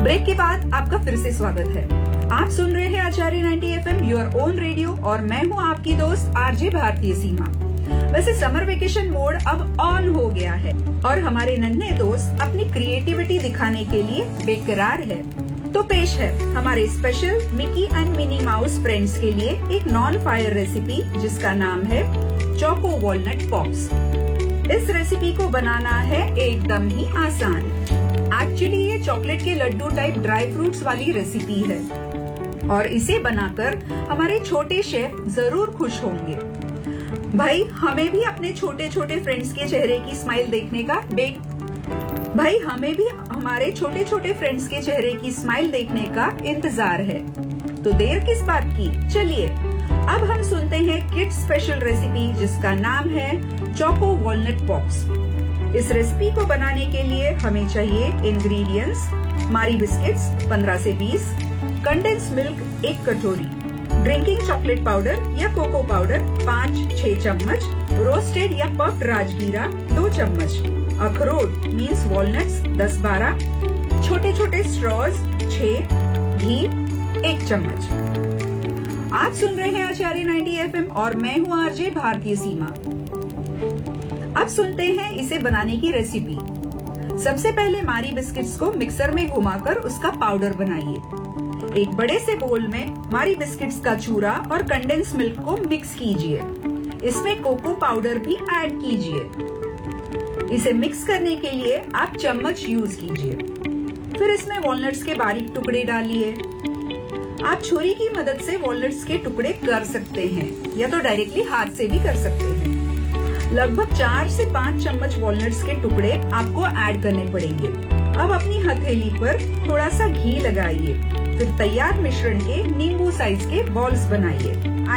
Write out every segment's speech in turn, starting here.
Break के बाद आपका फिर से स्वागत है। आप सुन रहे हैं आचार्य 90 FM योर ओन रेडियो और मैं हूं आपकी दोस्त आरजे भारतीय सीमा। वैसे समर वेकेशन मोड अब ऑन हो गया है और हमारे नन्हे दोस्त अपनी क्रिएटिविटी दिखाने के लिए बेकरार है। तो पेश है हमारे special Mickey and Minnie Mouse friends के लिए एक नॉन फायर रेसिपी जिसका नाम है चोको वॉलनट पॉप्स। इस रेसिपी को बनाना है एकदम ही आसान। एक्चुअली ये चॉकलेट के लड्डू टाइप ड्राई फ्रूट्स वाली रेसिपी है और इसे बनाकर हमारे छोटे शेफ जरूर खुश होंगे। भाई हमें भी अपने छोटे छोटे फ्रेंड्स के चेहरे की स्माइल देखने का हमारे छोटे छोटे फ्रेंड्स के चेहरे की स्माइल देखने का इंतजार है। तो देर किस बात की, चलिए अब हम सुनते हैं किड्स स्पेशल रेसिपी जिसका नाम है चोको वॉलनट पॉप्स। इस रेसिपी को बनाने के लिए हमें चाहिए इंग्रेडिएंट्स: मारी बिस्किट्स 15 से 20, कंडेंस मिल्क 1 कटोरी, ड्रिंकिंग चॉकलेट पाउडर या कोको पाउडर 5-6 चम्मच, रोस्टेड या पफ्ड राजगीरा 2 चम्मच, अखरोट मीन्स वॉलनट्स 10-12, छोटे छोटे स्ट्रॉज 6, घी 1 चम्मच। आप सुन रहे हैं आचार्य 90 FM और मैं हूँ आरजे भारतीय सीमा। अब सुनते हैं इसे बनाने की रेसिपी। सबसे पहले मारी बिस्किट्स को मिक्सर में घुमाकर उसका पाउडर बनाइए। एक बड़े से बोल में मारी बिस्किट्स का चूरा और कंडेंस मिल्क को मिक्स कीजिए। इसमें कोको पाउडर भी ऐड कीजिए। इसे मिक्स करने के लिए आप चम्मच यूज कीजिए। फिर इसमें वॉलनट्स के बारीक टुकड़े डालिए। आप छुरी की मदद से वॉलनट्स के टुकड़े कर सकते हैं या तो डायरेक्टली हाथ से भी कर सकते हैं। लगभग 4 से 5 चम्मच वॉलनट्स के टुकड़े आपको ऐड करने पड़ेंगे। अब अपनी हथेली पर थोड़ा सा घी लगाइए। फिर तैयार मिश्रण के नींबू साइज के बॉल्स बनाइए।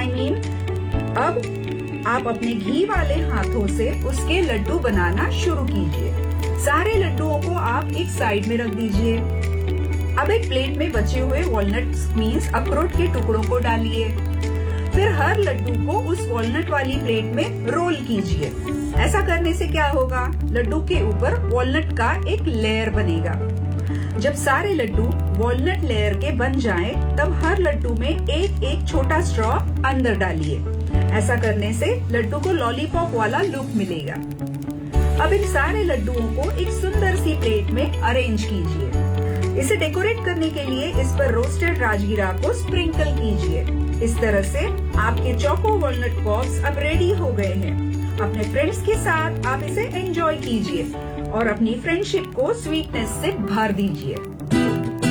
अब आप अपने घी वाले हाथों से उसके लड्डू बनाना शुरू कीजिए। सारे लड्डुओं को आप एक साइड में रख दीजिए। अब एक प्लेट में बचे हुए वॉलनट्स मीन्स अखरोट के टुकड़ों को डालिए। फिर हर लड्डू को उस वॉलनट वाली प्लेट में रोल कीजिए। ऐसा करने से क्या होगा, लड्डू के ऊपर वॉलनट का एक लेयर बनेगा। जब सारे लड्डू वॉलनट लेयर के बन जाएं, तब हर लड्डू में एक एक छोटा स्ट्रॉ अंदर डालिए। ऐसा करने से लड्डू को लॉलीपॉप वाला लुक मिलेगा। अब इन सारे लड्डुओं को एक सुंदर सी प्लेट में अरेंज कीजिए। इसे डेकोरेट करने के लिए इस पर रोस्टेड राजगीरा को स्प्रिंकल कीजिए। इस तरह से आपके चोको वॉलनट पॉप्स अब रेडी हो गए हैं। अपने फ्रेंड्स के साथ आप इसे एंजॉय कीजिए और अपनी फ्रेंडशिप को स्वीटनेस से भर दीजिए।